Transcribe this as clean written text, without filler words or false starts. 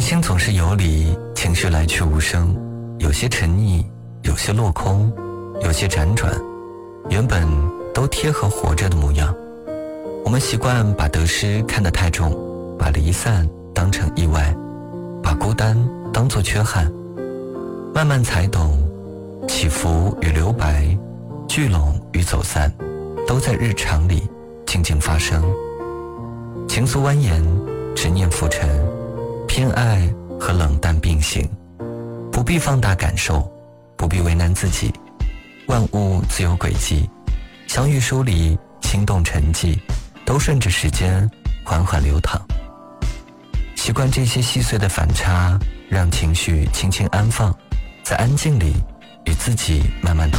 心总是游离，情绪来去无声，有些沉溺，有些落空，有些辗转，原本都贴合活着的模样。我们习惯把得失看得太重，把离散当成意外，把孤单当作缺憾。慢慢才懂，起伏与留白，聚拢与走散，都在日常里静静发生。情愫蜿蜒，执念浮沉，偏爱和冷淡并行，不必放大感受，不必为难自己，万物自有轨迹，相遇疏离，心动沉寂，都顺着时间缓缓流淌。习惯这些细碎的反差，让情绪轻轻安放，在安静里与自己慢慢